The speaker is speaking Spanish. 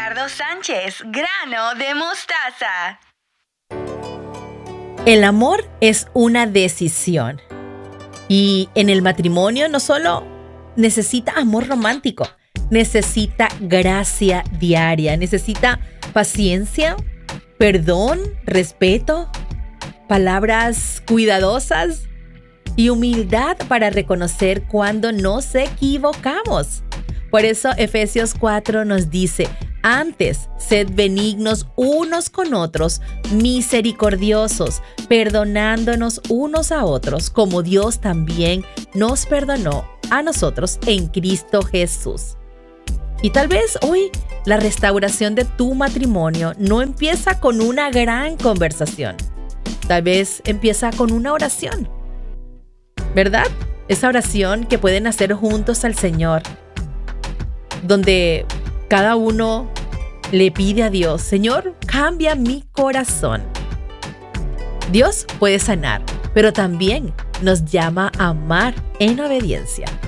Ricardo Sánchez, grano de mostaza. El amor es una decisión. Y en el matrimonio no solo necesita amor romántico, necesita gracia diaria, necesita paciencia, perdón, respeto, palabras cuidadosas y humildad para reconocer cuando nos equivocamos. Por eso Efesios 4 nos dice: antes, sed benignos unos con otros, misericordiosos, perdonándonos unos a otros, como Dios también nos perdonó a nosotros en Cristo Jesús. Y tal vez hoy la restauración de tu matrimonio no empieza con una gran conversación. Tal vez empieza con una oración, ¿verdad? Esa oración que pueden hacer juntos al Señor, donde cada uno le pide a Dios: Señor, cambia mi corazón. Dios puede sanar, pero también nos llama a amar en obediencia.